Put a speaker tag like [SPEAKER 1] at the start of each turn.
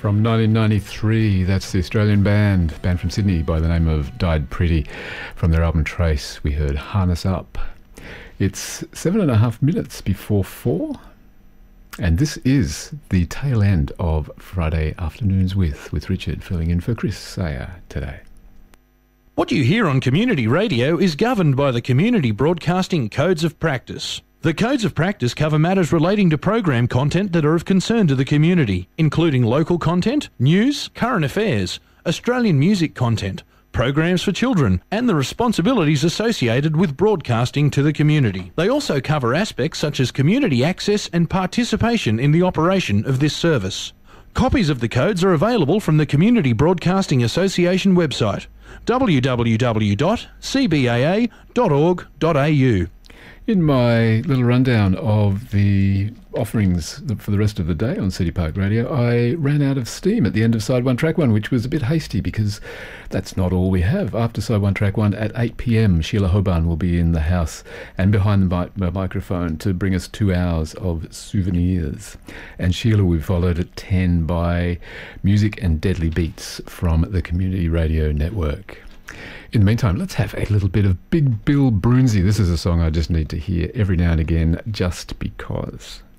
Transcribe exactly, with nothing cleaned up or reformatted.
[SPEAKER 1] From nineteen ninety-three, that's the Australian band, band from Sydney by the name of Died Pretty. From their album Trace, we heard Harness Up. It's seven and a half minutes before four, and this is the tail end of Friday Afternoons With, with Richard filling in for Chris Sayer today.
[SPEAKER 2] What you hear on community radio is governed by the Community Broadcasting Codes of Practice. The Codes of Practice cover matters relating to program content that are of concern to the community, including local content, news, current affairs, Australian music content, programs for children, and the responsibilities associated with broadcasting to the community. They also cover aspects such as community access and participation in the operation of this service. Copies of the codes are available from the Community Broadcasting Association website, w w w dot c b a a dot org dot a u.
[SPEAKER 1] In my little rundown of the offerings for the rest of the day on City Park Radio, I ran out of steam at the end of Side one, Track one, which was a bit hasty because that's not all we have. After Side one, Track one, at eight p.m, Sheila Hoban will be in the house and behind the mi- microphone to bring us two hours of souvenirs. And Sheila will be followed at ten by music and deadly beats from the Community Radio Network. In the meantime, let's have a little bit of Big Bill Broonzy. This is a song I just need to hear every now and again, just because.